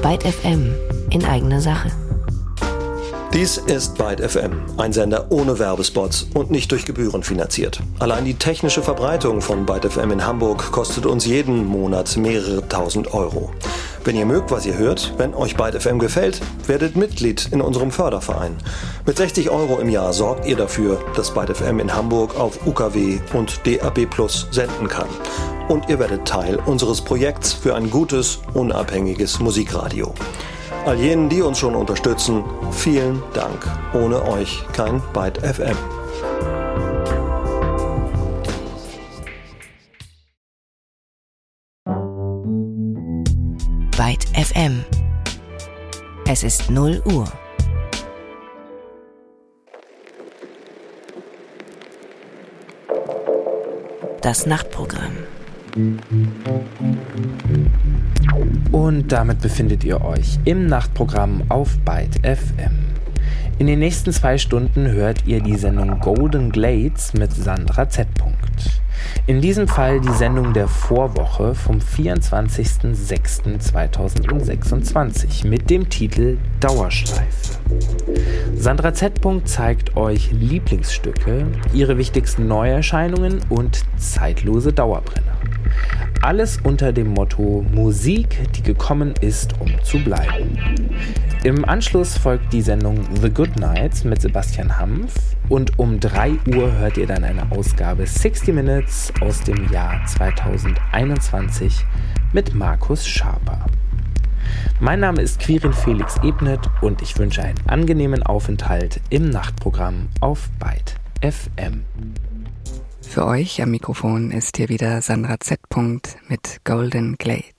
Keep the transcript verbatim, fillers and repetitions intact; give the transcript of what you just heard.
Byte F M in eigener Sache. Dies ist Byte F M, ein Sender ohne Werbespots und nicht durch Gebühren finanziert. Allein die technische Verbreitung von Byte F M in Hamburg kostet uns jeden Monat mehrere tausend Euro. Wenn ihr mögt, was ihr hört, wenn euch Byte F M gefällt, werdet Mitglied in unserem Förderverein. Mit sechzig Euro im Jahr sorgt ihr dafür, dass Byte F M in Hamburg auf U K W und D A B Plus senden kann. Und ihr werdet Teil unseres Projekts für ein gutes, unabhängiges Musikradio. All jenen, die uns schon unterstützen, vielen Dank. Ohne euch kein Byte F M. Byte F M. Es ist null Uhr. Das Nachtprogramm. Und damit befindet ihr euch im Nachtprogramm auf Byte F M. In den nächsten zwei Stunden hört ihr die Sendung Golden Glades mit Sandra Z. In diesem Fall die Sendung der Vorwoche vom vierundzwanzigsten sechsten zweitausendsechsundzwanzig mit dem Titel Dauerschleife. Sandra Z. zeigt euch Lieblingsstücke, ihre wichtigsten Neuerscheinungen und zeitlose Dauerbrenner. Alles unter dem Motto Musik, die gekommen ist, um zu bleiben. Im Anschluss folgt die Sendung The Good Nights mit Sebastian Hampf und um drei Uhr hört ihr dann eine Ausgabe sixty Minutes aus dem Jahr zweitausendeinundzwanzig mit Markus Schaper. Mein Name ist Quirin Felix Ebnet und ich wünsche einen angenehmen Aufenthalt im Nachtprogramm auf Byte F M. Für euch am Mikrofon ist hier wieder Sandra Z. mit Golden Glades.